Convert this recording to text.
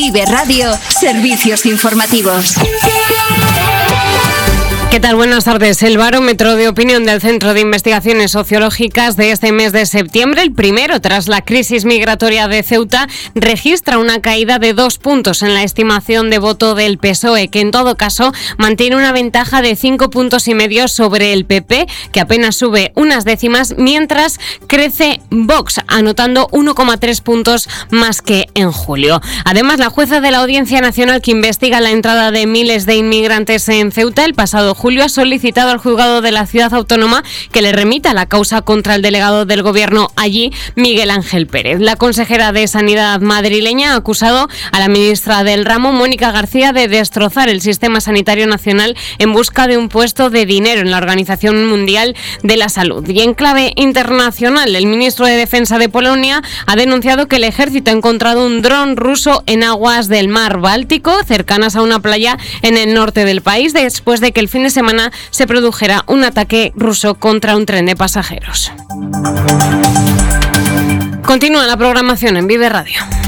Vive Radio, servicios informativos. ¿Qué tal? Buenas tardes. El barómetro de opinión del Centro de Investigaciones Sociológicas de este mes de septiembre, el primero tras la crisis migratoria de Ceuta, registra una caída de 2 puntos en la estimación de voto del PSOE, que en todo caso mantiene una ventaja de 5,5 puntos sobre el PP, que apenas sube unas décimas, mientras crece Vox, anotando 1,3 puntos más que en julio. Además, la jueza de la Audiencia Nacional que investiga la entrada de miles de inmigrantes en Ceuta el pasado julio ha solicitado al juzgado de la ciudad autónoma que le remita la causa contra el delegado del gobierno allí, Miguel Ángel Pérez. La consejera de Sanidad madrileña ha acusado a la ministra del ramo, Mónica García, de destrozar el sistema sanitario nacional en busca de un puesto de dinero en la Organización Mundial de la Salud. Y en clave internacional, el ministro de Defensa de Polonia ha denunciado que el ejército ha encontrado un dron ruso en aguas del mar Báltico, cercanas a una playa en el norte del país, después de que el fin de semana se produjera un ataque ruso contra un tren de pasajeros. Continúa la programación en Vive Radio.